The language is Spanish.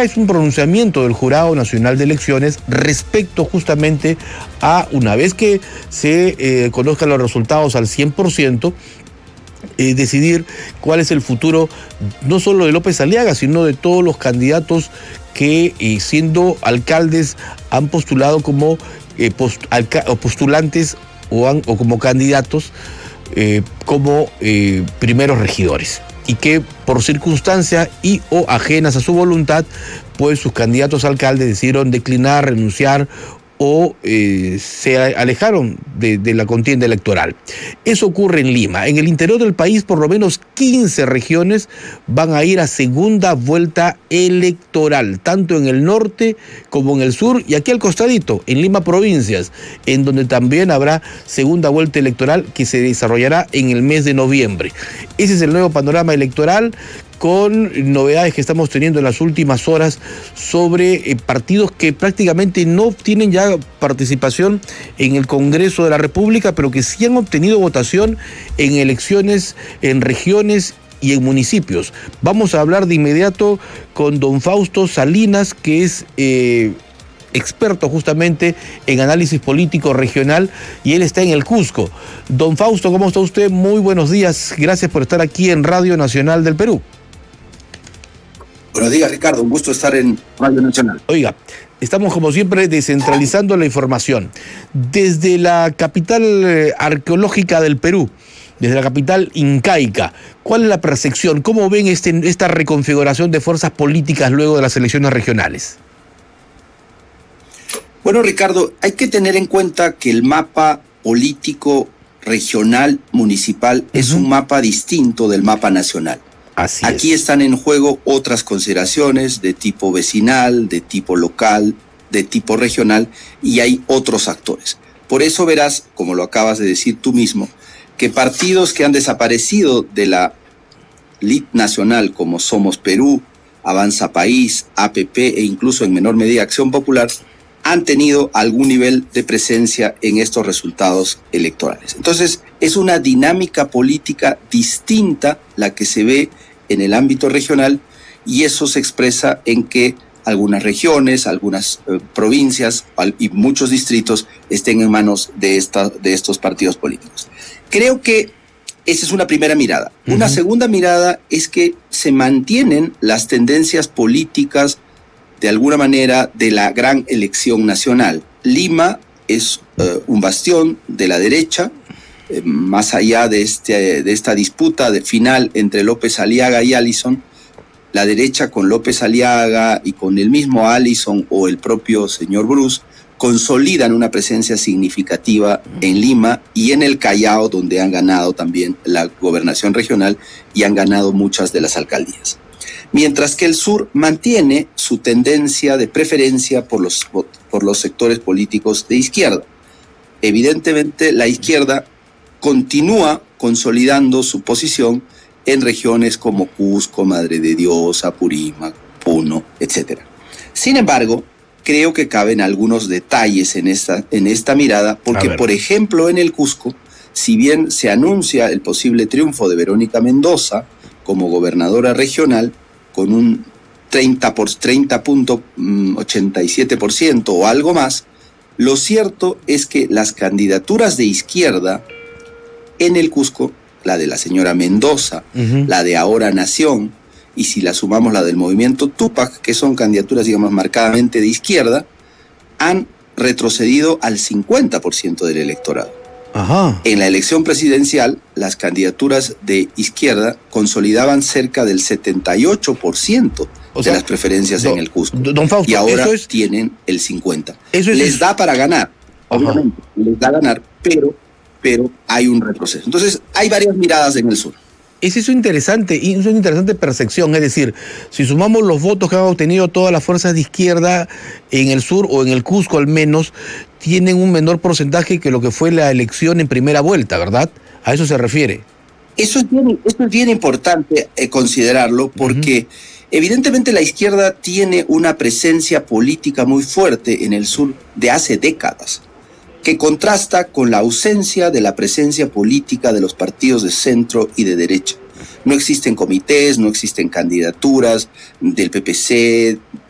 acá es un pronunciamiento del Jurado Nacional de Elecciones respecto justamente a, una vez que se conozcan los resultados al 100%, decidir cuál es el futuro no solo de López Aliaga, sino de todos los candidatos que siendo alcaldes han postulado como postulantes o como candidatos como primeros regidores, y que por circunstancia y o ajenas a su voluntad, pues sus candidatos a alcaldes decidieron declinar, renunciar o se alejaron de la contienda electoral. Eso ocurre en Lima. En el interior del país, por lo menos 15 regiones van a ir a segunda vuelta electoral, tanto en el norte como en el sur, y aquí al costadito, en Lima provincias, en donde también habrá segunda vuelta electoral que se desarrollará en el mes de noviembre. Ese es el nuevo panorama electoral, con novedades que estamos teniendo en las últimas horas sobre partidos que prácticamente no tienen ya participación en el Congreso de la República, pero que sí han obtenido votación en elecciones, en regiones y en municipios. Vamos a hablar de inmediato con don Fausto Salinas, que es experto justamente en análisis político regional, y él está en el Cusco. Don Fausto, ¿cómo está usted? Muy buenos días. Gracias por estar aquí en Radio Nacional del Perú. Buenos días, Ricardo. Un gusto estar en Radio Nacional. Oiga, estamos como siempre descentralizando la información. Desde la capital arqueológica del Perú, desde la capital incaica, ¿cuál es la percepción? ¿Cómo ven esta reconfiguración de fuerzas políticas luego de las elecciones regionales? Bueno, Ricardo, hay que tener en cuenta que el mapa político regional municipal es un mapa distinto del mapa nacional. Aquí están en juego otras consideraciones de tipo vecinal, de tipo local, de tipo regional, y hay otros actores. Por eso verás, como lo acabas de decir tú mismo, que partidos que han desaparecido de la lid nacional, como Somos Perú, Avanza País, APP e incluso en menor medida Acción Popular, han tenido algún nivel de presencia en estos resultados electorales. Entonces, es una dinámica política distinta la que se ve en el ámbito regional, y eso se expresa en que algunas regiones, algunas provincias y muchos distritos estén en manos de estos partidos políticos. Creo que esa es una primera mirada. Una segunda mirada es que se mantienen las tendencias políticas de alguna manera de la gran elección nacional. Lima es un bastión de la derecha, más allá de esta disputa final entre López Aliaga y Allison. La derecha con López Aliaga y con el mismo Allison o el propio señor Bruce consolidan una presencia significativa en Lima y en el Callao, donde han ganado también la gobernación regional y han ganado muchas de las alcaldías. Mientras que el sur mantiene su tendencia de preferencia por los sectores políticos de izquierda. Evidentemente, la izquierda continúa consolidando su posición en regiones como Cusco, Madre de Dios, Apurímac, Puno, etc. Sin embargo, creo que caben algunos detalles en esta mirada, porque, por ejemplo, en el Cusco, si bien se anuncia el posible triunfo de Verónica Mendoza como gobernadora regional, con un 30.87% o algo más, lo cierto es que las candidaturas de izquierda en el Cusco, la de la señora Mendoza, la de Ahora Nación, y si la sumamos la del movimiento Tupac, que son candidaturas, digamos, marcadamente de izquierda, han retrocedido al 50% del electorado. En la elección presidencial, las candidaturas de izquierda consolidaban cerca del 78% de las preferencias en el Cusco. Don Fausto, y ahora tienen el 50%. Les da para ganar, obviamente, les da a ganar, pero hay un retroceso. Entonces, hay varias miradas en el sur. Es eso interesante, y es una interesante percepción, es decir, si sumamos los votos que han obtenido todas las fuerzas de izquierda en el sur, o en el Cusco al menos, tienen un menor porcentaje que lo que fue la elección en primera vuelta, ¿verdad? A eso se refiere. Esto es bien importante considerarlo, porque evidentemente la izquierda tiene una presencia política muy fuerte en el sur de hace décadas, que contrasta con la ausencia de la presencia política de los partidos de centro y de derecha. No existen comités, no existen candidaturas del PPC,